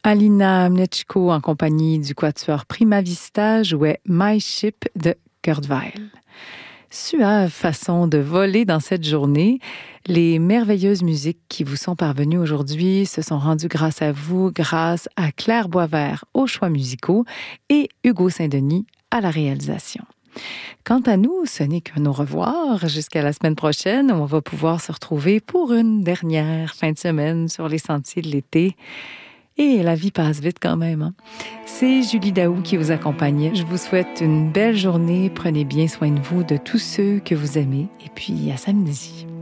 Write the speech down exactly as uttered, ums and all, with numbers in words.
Alina Mleczko, en compagnie du quatuor Prima Vista, jouait My Ship de Kurt Weill. Suave façon de voler dans cette journée. Les merveilleuses musiques qui vous sont parvenues aujourd'hui se sont rendues grâce à vous, grâce à Claire Boisvert aux choix musicaux et Hugo Saint-Denis à la réalisation. Quant à nous, ce n'est qu'un au revoir jusqu'à la semaine prochaine où on va pouvoir se retrouver pour une dernière fin de semaine sur les sentiers de l'été. Et la vie passe vite quand même. Hein? C'est Julie Daou qui vous accompagnait. Je vous souhaite une belle journée. Prenez bien soin de vous, de tous ceux que vous aimez. Et puis, à samedi.